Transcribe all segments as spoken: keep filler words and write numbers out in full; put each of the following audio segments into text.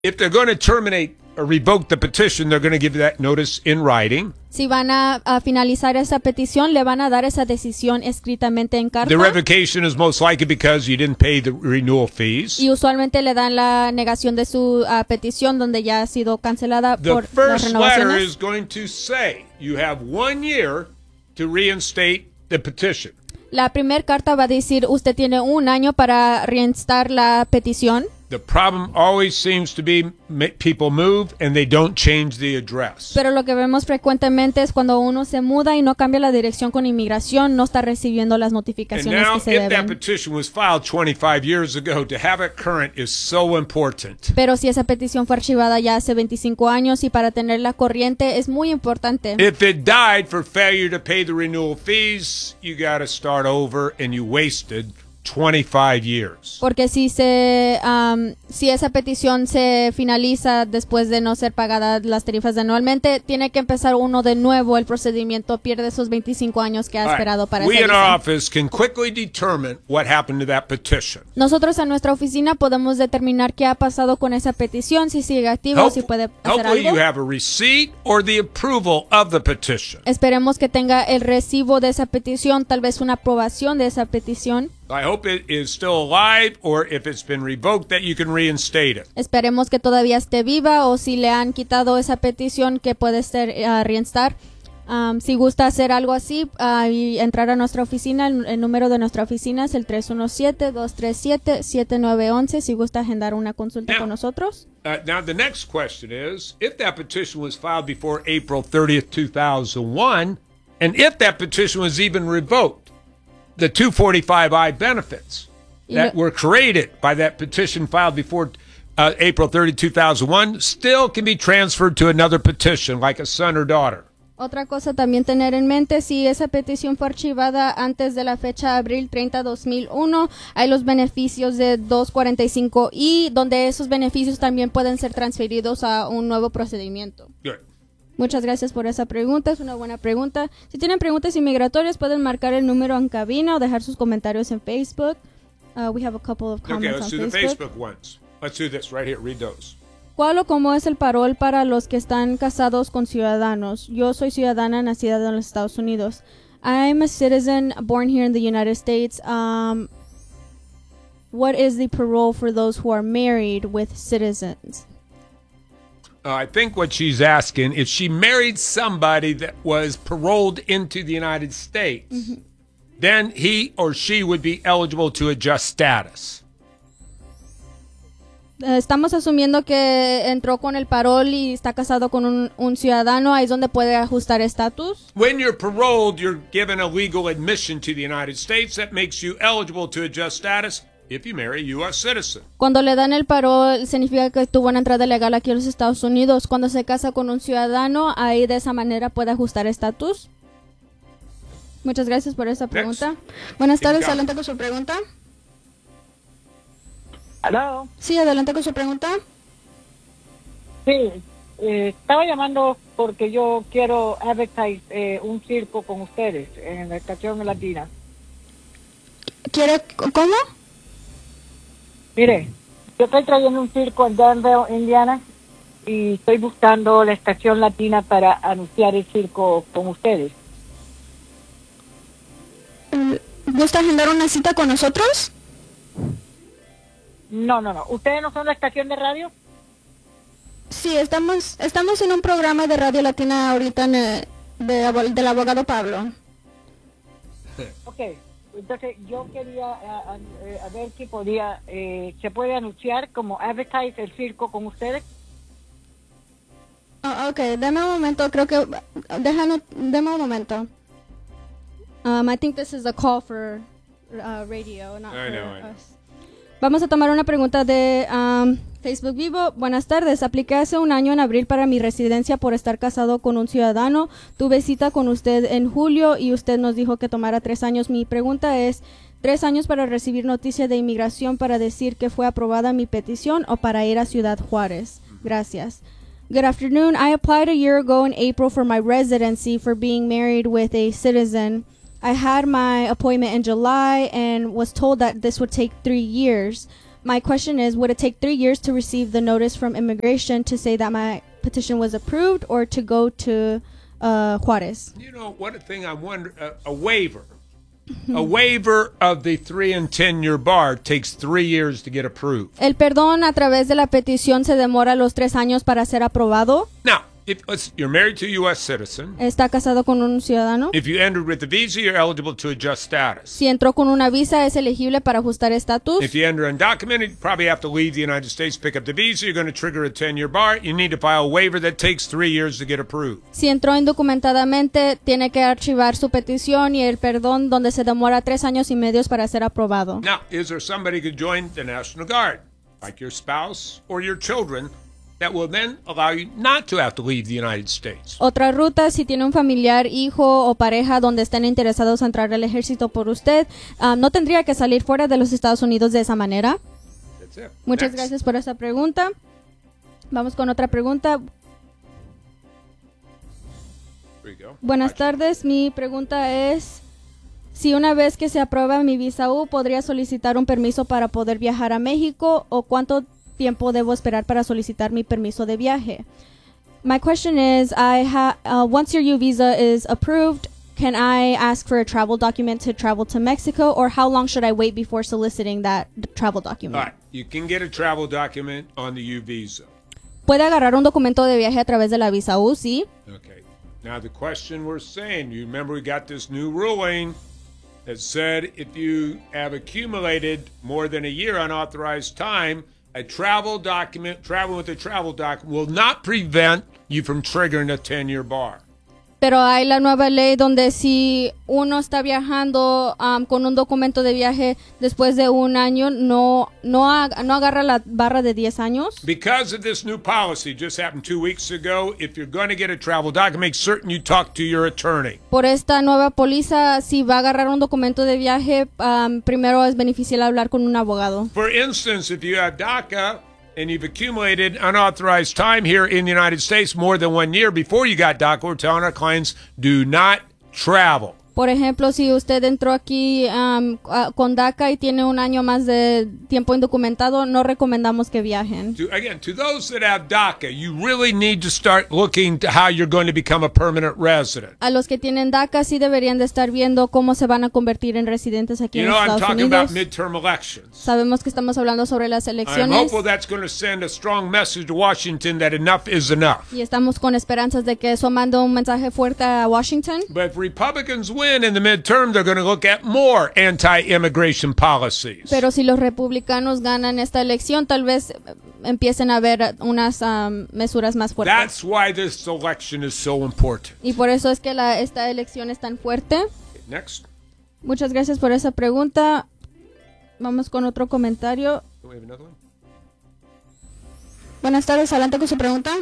If they're going to terminate or revoke the petition, they're going to give that notice in writing. Si van a, a finalizar esa petición, le van a dar esa decisión escritamente en carta. The revocation is most likely because you didn't pay the renewal fees. Y usualmente le dan la negación de su uh, petición donde ya ha sido cancelada The por las first letter renovaciones. is going to say you have one year to reinstate the petition. La primera carta va a decir usted tiene un año para reinstar la petición. The problem always seems to be people move and they don't change the address. Pero lo que vemos frecuentemente es cuando uno se muda y no cambia la dirección con inmigración, no está recibiendo las And notificaciones now, que se if that deben. petition was filed twenty-five years ago, to have it current is so important. Pero si esa petición fue archivada ya hace veinticinco años y para tenerla corriente es muy importante. If it died for failure to pay the renewal fees, you got to start over and you wasted twenty-five years. Porque si se um, si esa petición se finaliza después de no ser pagadas las tarifas anualmente, tiene que empezar uno de nuevo el procedimiento, pierde esos veinticinco años que ha All esperado right. para We esa in our visa. office can quickly determine what happened to that petition. Nosotros en nuestra oficina podemos determinar qué ha pasado con esa petición, si sigue activa o si Help- puede hacer hopefully algo. you have a receipt or the approval of the petition. Esperemos que tenga el recibo de esa petición, tal vez una aprobación de esa petición. I hope it is still alive, or if it's been revoked, that you can reinstate it. Esperemos que todavía esté viva o si le han quitado esa petición que puede ser uh, reinstar. Um, si gusta hacer algo así uh, y entrar a nuestra oficina, el, el número de nuestra oficina es el tres uno siete, dos tres siete, siete nueve uno uno. Si gusta agendar una consulta Now- con nosotros. Uh, now, the next question is, if that petition was filed before April thirtieth, two thousand one, and if that petition was even revoked, the two forty-five I benefits that Yeah. were created by that petition filed before uh, April thirtieth, two thousand one still can be transferred to another petition, like a son or daughter. Otra cosa también tener en mente, si esa petición fue archivada antes de la fecha abril treinta, dos mil uno, hay los beneficios de doscientos cuarenta y cinco I, donde esos beneficios también pueden ser transferidos a un nuevo procedimiento. Good. Muchas gracias por esa pregunta, es una buena pregunta. Si tienen preguntas inmigratorias, pueden marcar el número en cabina o dejar sus comentarios en Facebook. Uh, we have a couple of Okay, comments let's on do the Facebook. Facebook ones. Let's do this right here. Read those. ¿Cuál o cómo es el parol para los que están casados con ciudadanos? Yo soy ciudadana nacida en los Estados Unidos. I'm a citizen born here in the United States. Um, what is the parole for those who are married with citizens? Uh, I think what she's asking, if she married somebody that was paroled into the United States, Mm-hmm. then he or she would be eligible to adjust status. Eh, Estamos asumiendo que entró con el parol y está casado con un, un ciudadano. Ahí es donde puede ajustar estatus. When you're paroled, you're given a legal admission to the United States that makes you eligible to adjust status if you marry a U S citizen. Cuando le dan el parol, significa que tuvo una entrada legal aquí a los Estados Unidos. Cuando se casa con un ciudadano, ahí de esa manera puede ajustar estatus. Muchas gracias por esa pregunta. Buenas tardes, Got it. adelante con su pregunta. ¿Aló? Sí, adelante con su pregunta. Sí, eh, estaba llamando porque yo quiero advertise eh, un circo con ustedes en la estación latina. ¿Quiere cómo? Mire, yo estoy trayendo un circo en Danville, Indiana, y estoy buscando la estación latina para anunciar el circo con ustedes. ¿Gusta agendar una cita con nosotros? No, no, no. ¿Ustedes no son la estación de radio? Sí, estamos estamos en un programa de Radio Latina ahorita en, eh, de abo- del abogado Pablo. Ok, entonces yo quería a, a- eh, a ver si podía, eh, se puede anunciar como advertise el circo con ustedes. Oh, ok, deme un momento, creo que... Déjanos, deme un momento. Um, I think this is a call for uh, radio, not I for know, I know. us. Vamos a tomar una pregunta de um, Facebook Vivo. Buenas tardes. Apliqué hace un año en abril para mi residencia por estar casado con un ciudadano. Tuve cita con usted en julio y usted nos dijo que tomara tres años. Mi pregunta es, ¿tres años para recibir noticia de inmigración para decir que fue aprobada mi petición o para ir a Ciudad Juárez? Gracias. Good afternoon. I applied a year ago in April for my residency for being married with a citizen. I had my appointment in July and was told that this would take three years. My question is, would it take three years to receive the notice from immigration to say that my petition was approved or to go to uh, Juarez? You know, one thing I wonder, uh, a waiver. A waiver of the three and ten year bar takes three years to get approved. El perdón a través de la petición se demora los tres años para ser aprobado. Now, if let's, you're married to a U S citizen, Está casado con un ciudadano. if you entered with a visa, you're eligible to adjust status. Si entró con una visa, es elegible para ajustar estatus. If you enter undocumented, you probably have to leave the United States, pick up the visa. You're going to trigger a ten year bar. You need to file a waiver that takes three years to get approved. Si entró indocumentadamente, tiene que archivar su petición y el perdón, donde se demora tres años y medio para ser aprobado. Now, is there somebody who could join the National Guard, like your spouse or your children, that will then allow you not to have to leave the United States? Otra ruta, si tiene un familiar, hijo o pareja donde estén interesados en entrar al ejército por usted, um, no tendría que salir fuera de los Estados Unidos de esa manera. That's it. Muchas Next. gracias por esa pregunta. Vamos con otra pregunta. There you go. Buenas tardes, mi pregunta es si una vez que se aprueba mi visa U, ¿podría solicitar un permiso para poder viajar a México o cuánto tiempo debo esperar para solicitar mi permiso de viaje? My question is, I ha uh, once your U visa is approved, can I ask for a travel document to travel to Mexico, or how long should I wait before soliciting that d- travel document? All right. You can get a travel document on the U visa. ¿Puede agarrar un documento de viaje a través de la visa U? Sí. Okay. Now, the question we're saying, you remember we got this new ruling that said if you have accumulated more than a year unauthorized time, a travel document, traveling with a travel document, will not prevent you from triggering a ten year bar. Pero hay la nueva ley donde si uno está viajando um, con un documento de viaje después de un año, no, no, ag- no agarra la barra de diez años. Because of this new policy, just happened two weeks ago, if you're going to get a travel document, make certain you talk to your attorney. Por esta nueva póliza, si va a agarrar un documento de viaje, um, primero es beneficial hablar con un abogado. For instance, if you have DACA and you've accumulated unauthorized time here in the United States more than one year before you got DACA, we're telling our clients, do not travel. Por ejemplo, si usted entró aquí um, a- con DACA y tiene un año más de tiempo indocumentado, no recomendamos que viajen. To, again, to those that have DACA, you really need to start looking to how you're going to become a permanent resident. A los que tienen DACA sí deberían de estar viendo cómo se van a convertir en residentes aquí You en know, I'm Estados talking Unidos. about midterm elections. Sabemos que estamos hablando sobre las I'm elecciones hopeful that's going to send a strong message to Washington that enough is enough. y estamos con esperanzas de que eso mande un mensaje fuerte a Washington. But if Republicans win in the midterm, they're going to look at more anti-immigration policies. Pero si los republicanos ganan esta elección, tal vez eh, empiecen a haber unas um, mesuras más fuertes. That's why this election is so important. Y por eso es que la, esta elección es tan fuerte. Okay, next. Muchas gracias por esa pregunta. Vamos con otro comentario. Do we have another one? Buenas tardes, adelante con su pregunta.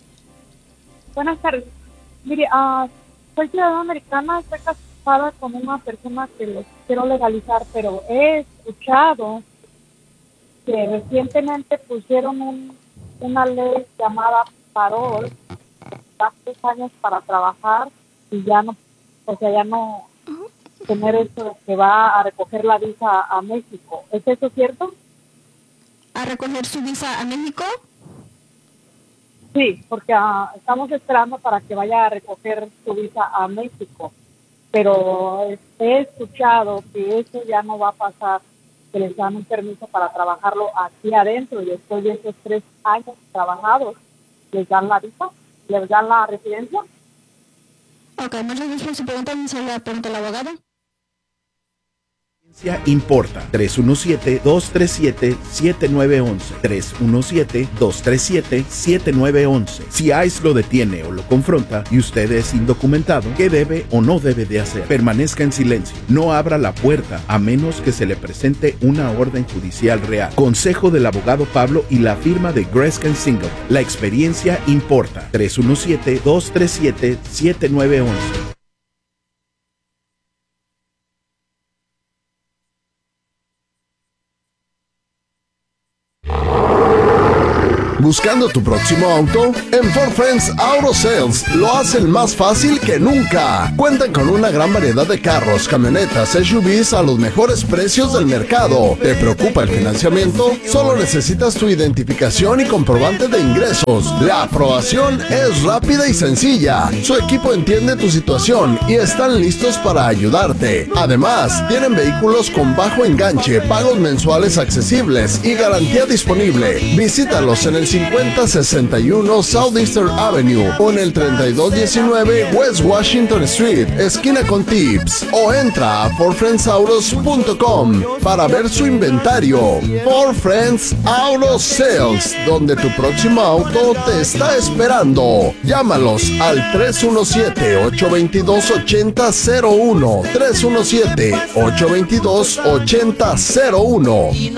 Buenas tardes. Mire, ah, soy ciudadana americana, estoy casada con una persona que les quiero legalizar, pero he escuchado que recientemente pusieron un, una ley llamada parol, da tres años para trabajar y ya no, o sea, ya no tener eso de que va a recoger la visa a México. ¿Es eso cierto? ¿A recoger su visa a México? Sí, porque ah, estamos esperando para que vaya a recoger su visa a México, pero he escuchado que eso ya no va a pasar, que les dan un permiso para trabajarlo aquí adentro y después de esos tres años trabajados les dan la visa, les dan la residencia. Ok, muchas gracias por su pregunta. Se la pregunta la abogada. Importa tres uno siete, dos tres siete, siete nueve uno uno tres uno siete, dos tres siete, siete nueve uno uno. Si ICE lo detiene o lo confronta y usted es indocumentado, ¿qué debe o no debe de hacer? Permanezca en silencio, no abra la puerta a menos que se le presente una orden judicial real. Consejo del abogado Pablo y la firma de Greskin Single. La experiencia importa. tres uno siete, dos tres siete, siete nueve uno uno. ¿Buscando tu próximo auto? En Ford Friends Auto Sales lo hacen más fácil que nunca. Cuentan con una gran variedad de carros, camionetas, S U Vs a los mejores precios del mercado. ¿Te preocupa el financiamiento? Solo necesitas tu identificación y comprobante de ingresos. La aprobación es rápida y sencilla. Su equipo entiende tu situación y están listos para ayudarte. Además, tienen vehículos con bajo enganche, pagos mensuales accesibles y garantía disponible. Visítalos en el cincuenta sesenta y uno Southeastern Avenue o en el treinta y dos diecinueve West Washington Street, esquina con Tips, o entra a ford friends autos punto com para ver su inventario. Ford Friends Auto Sales, donde tu próximo auto te está esperando. Llámalos al tres uno siete, ocho dos dos, ocho cero cero uno, tres uno siete, ocho dos dos, ocho cero cero uno.